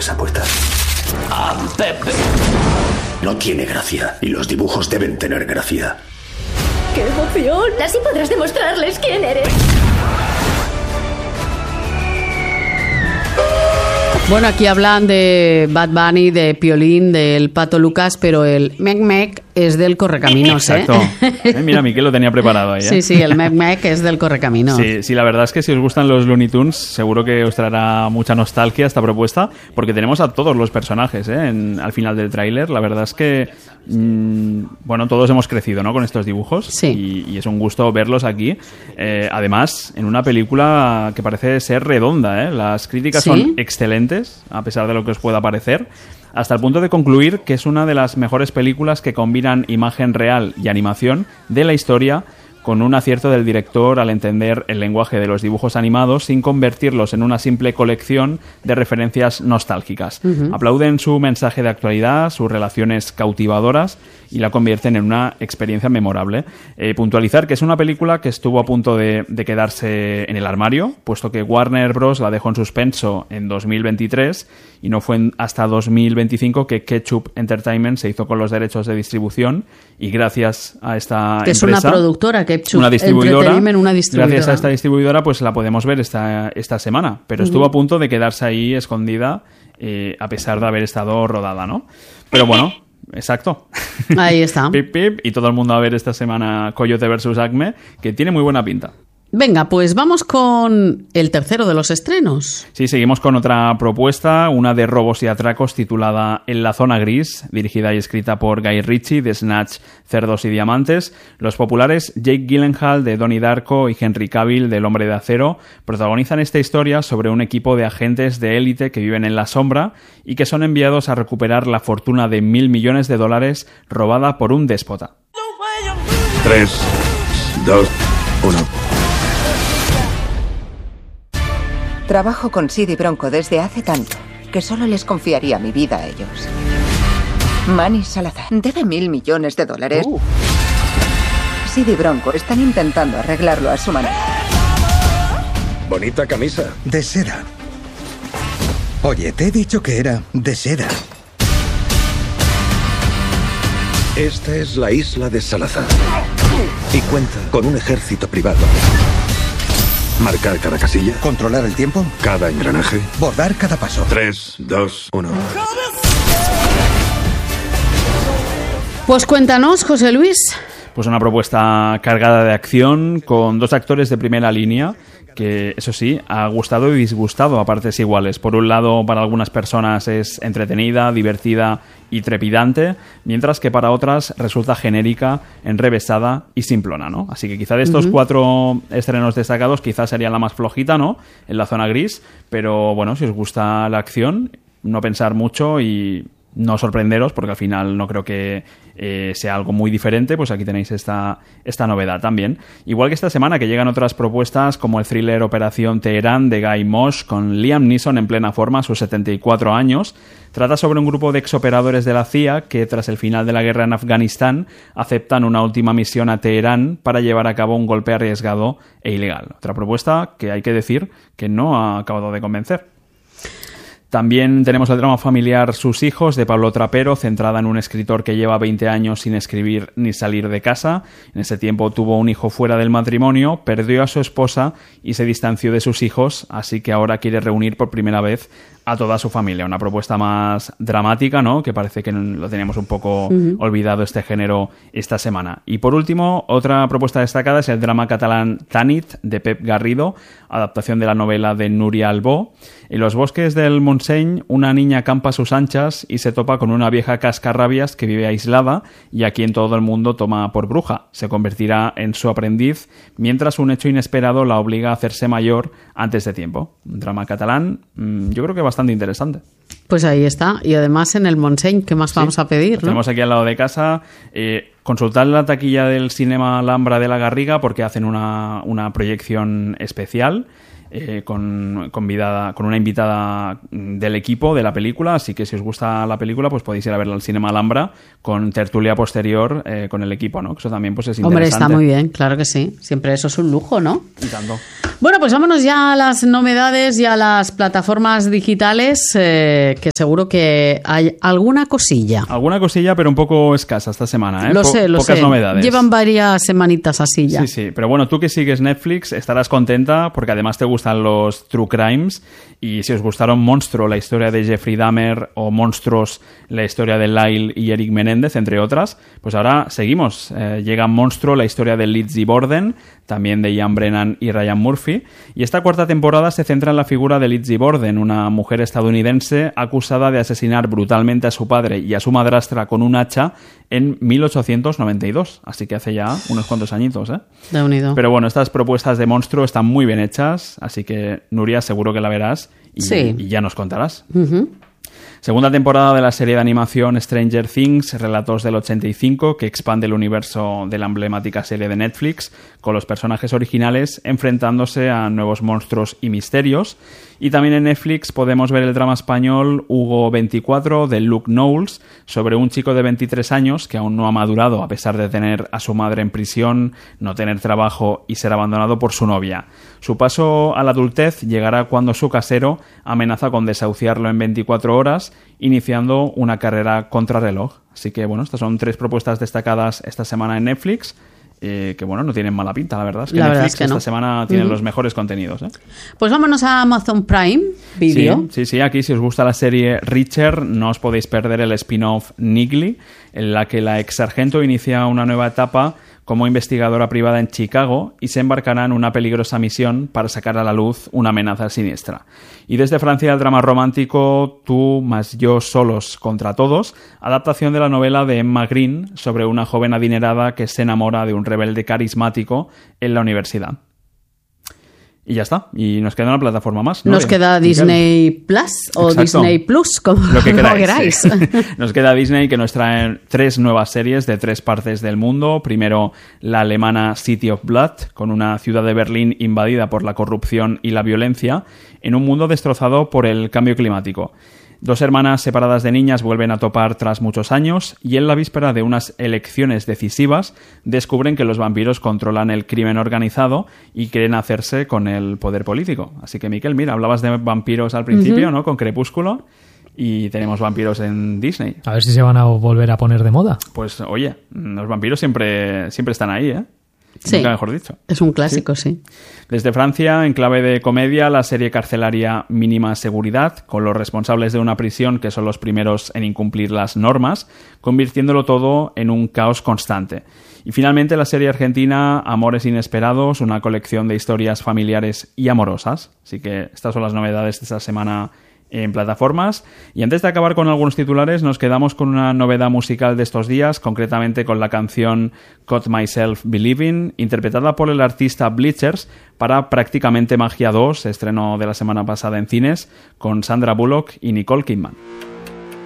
esa puerta. ¡Ah, Pepe! No tiene gracia, y los dibujos deben tener gracia. ¡Qué emoción! Así podrás demostrarles quién eres. Bueno, aquí hablan de Bad Bunny, de Piolín, del Pato Lucas, pero el Mec Mec es del Correcaminos, ¿eh? Exacto. Mira, Miquel lo tenía preparado ahí, ¿eh? Sí, el Mec Mec es del Correcaminos. Sí, la verdad es que si os gustan los Looney Tunes, seguro que os traerá mucha nostalgia esta propuesta, porque tenemos a todos los personajes, ¿eh? Al final del tráiler. La verdad es que, bueno, todos hemos crecido, ¿no?, con estos dibujos. Sí. Y es un gusto verlos aquí. Además, en una película que parece ser redonda, ¿eh? Las críticas son excelentes, a pesar de lo que os pueda parecer, hasta el punto de concluir que es una de las mejores películas que combinan imagen real y animación de la historia, con un acierto del director al entender el lenguaje de los dibujos animados sin convertirlos en una simple colección de referencias nostálgicas. Aplauden su mensaje de actualidad, sus relaciones cautivadoras, y la convierten en una experiencia memorable. Puntualizar que es una película que estuvo a punto de quedarse en el armario, puesto que Warner Bros. La dejó en suspenso en 2023 y no fue hasta 2025 que Ketchup Entertainment se hizo con los derechos de distribución, y gracias a esta empresa... Es una productora, Ketchup una distribuidora, Entertainment, una distribuidora. Gracias a esta distribuidora pues la podemos ver esta semana, pero estuvo a punto de quedarse ahí escondida, a pesar de haber estado rodada, ¿no? Pero bueno... Exacto. Ahí está. Pip, pip, y todo el mundo a ver esta semana Coyote vs. Acme, que tiene muy buena pinta. Venga, pues vamos con el tercero de los estrenos. Sí, seguimos con otra propuesta, una de robos y atracos titulada En la zona gris, dirigida y escrita por Guy Ritchie de Snatch, Cerdos y Diamantes. Los populares Jake Gyllenhaal de Donnie Darko y Henry Cavill del Hombre de Acero protagonizan esta historia sobre un equipo de agentes de élite que viven en la sombra y que son enviados a recuperar la fortuna de $1.000 millones robada por un déspota. 3, 2, 1... Trabajo con Sid y Bronco desde hace tanto que solo les confiaría mi vida a ellos. Manny Salazar debe $1.000 millones. Sid y Bronco están intentando arreglarlo a su manera. Bonita camisa. De seda. Oye, te he dicho que era de seda. Esta es la isla de Salazar y cuenta con un ejército privado. Marcar cada casilla. Controlar el tiempo. Cada engranaje. Bordar cada paso. 3, 2, 1... Pues cuéntanos, José Luis. Pues una propuesta cargada de acción con dos actores de primera línea que, eso sí, ha gustado y disgustado a partes iguales. Por un lado, para algunas personas es entretenida, divertida y trepidante, mientras que para otras resulta genérica, enrevesada y simplona, ¿no? Así que quizá de estos cuatro estrenos destacados, quizás sería la más flojita, ¿no?, En la zona gris, pero bueno, si os gusta la acción, no pensar mucho y no sorprenderos, porque al final no creo que sea algo muy diferente, pues aquí tenéis esta novedad también. Igual que esta semana, que llegan otras propuestas como el thriller Operación Teherán de Guy Mosh, con Liam Neeson en plena forma a sus 74 años. Trata sobre un grupo de exoperadores de la CIA que, tras el final de la guerra en Afganistán, aceptan una última misión a Teherán para llevar a cabo un golpe arriesgado e ilegal. Otra propuesta que hay que decir que no ha acabado de convencer. También tenemos el drama familiar Sus hijos, de Pablo Trapero, centrada en un escritor que lleva 20 años sin escribir ni salir de casa. En ese tiempo tuvo un hijo fuera del matrimonio, perdió a su esposa y se distanció de sus hijos, así que ahora quiere reunir por primera vez a toda su familia. Una propuesta más dramática, ¿no?, que parece que lo teníamos un poco olvidado este género esta semana. Y por último, otra propuesta destacada es el drama catalán Tanit, de Pep Garrido, adaptación de la novela de Núria Albó. En los bosques del Montseny, una niña acampa a sus anchas y se topa con una vieja cascarrabias que vive aislada y a quien todo el mundo toma por bruja. Se convertirá en su aprendiz, mientras un hecho inesperado la obliga a hacerse mayor antes de tiempo. Un drama catalán, yo creo que bastante interesante. Pues ahí está. Y además en el Montseny, ¿qué más vamos a pedir, no? Tenemos aquí al lado de casa. Consultad la taquilla del Cinema Alhambra de la Garriga porque hacen una proyección especial. con una invitada del equipo de la película, así que si os gusta la película pues podéis ir a verla al Cinema Alhambra con tertulia posterior con el equipo, ¿no? Eso también pues es interesante. Hombre, está muy bien, claro que sí. Siempre eso es un lujo, ¿no? Y tanto. Bueno, pues vámonos ya a las novedades y a las plataformas digitales, que seguro que hay alguna cosilla. Alguna cosilla, pero un poco escasa esta semana, ¿eh? Lo sé. Pocas novedades. Llevan varias semanitas así ya. Sí, pero bueno, tú que sigues Netflix estarás contenta porque además te gustan los True Crimes, y si os gustaron Monstruo, la historia de Jeffrey Dahmer, o Monstruos, la historia de Lyle y Eric Menéndez, entre otras, pues ahora seguimos. Llega Monstruo, la historia de Lizzie Borden, también de Ian Brennan y Ryan Murphy, y esta cuarta temporada se centra en la figura de Lizzie Borden, una mujer estadounidense acusada de asesinar brutalmente a su padre y a su madrastra con un hacha en 1892, así que hace ya unos cuantos añitos, ¿eh? De unido. Pero bueno, estas propuestas de Monstruo están muy bien hechas, así que Nuria, seguro que la verás y ya nos contarás. Uh-huh. Segunda temporada de la serie de animación Stranger Things, Relatos del 85, que expande el universo de la emblemática serie de Netflix, con los personajes originales enfrentándose a nuevos monstruos y misterios. Y también en Netflix podemos ver el drama español Hugo 24 de Luke Knowles, sobre un chico de 23 años que aún no ha madurado a pesar de tener a su madre en prisión, no tener trabajo y ser abandonado por su novia. Su paso a la adultez llegará cuando su casero amenaza con desahuciarlo en 24 horas, iniciando una carrera contrarreloj. Así que bueno, estas son 3 propuestas destacadas esta semana en Netflix, que bueno, no tienen mala pinta, la verdad. Es que Netflix esta semana tiene los mejores contenidos, ¿eh? Pues vámonos a Amazon Prime Video. Sí, aquí si os gusta la serie Reacher, no os podéis perder el spin-off Niggly, en la que la ex sargento inicia una nueva etapa como investigadora privada en Chicago y se embarcará en una peligrosa misión para sacar a la luz una amenaza siniestra. Y desde Francia el drama romántico Tú más yo solos contra todos, adaptación de la novela de Emma Green sobre una joven adinerada que se enamora de un rebelde carismático en la universidad. Y ya está. Y nos queda una plataforma más, ¿no? Nos queda Disney Plus o Exacto. Disney Plus, como lo que queráis. Sí. Nos queda Disney, que nos trae 3 nuevas series de 3 partes del mundo. Primero, la alemana City of Blood, con una ciudad de Berlín invadida por la corrupción y la violencia, en un mundo destrozado por el cambio climático. 2 hermanas separadas de niñas vuelven a topar tras muchos años y en la víspera de unas elecciones decisivas descubren que los vampiros controlan el crimen organizado y quieren hacerse con el poder político. Así que, Miquel, mira, hablabas de vampiros al principio, ¿no? Con Crepúsculo, y tenemos vampiros en Disney. A ver si se van a volver a poner de moda. Pues oye, los vampiros siempre están ahí, ¿eh? Sí, nunca mejor dicho. Es un clásico, sí. Desde Francia, en clave de comedia, la serie carcelaria Mínima Seguridad, con los responsables de una prisión que son los primeros en incumplir las normas, convirtiéndolo todo en un caos constante. Y finalmente la serie argentina Amores Inesperados, una colección de historias familiares y amorosas. Así que estas son las novedades de esta semana en plataformas. Y antes de acabar con algunos titulares, nos quedamos con una novedad musical de estos días, concretamente con la canción Caught Myself Believing, interpretada por el artista Bleachers para Prácticamente Magia 2, estreno de la semana pasada en cines, con Sandra Bullock y Nicole Kidman.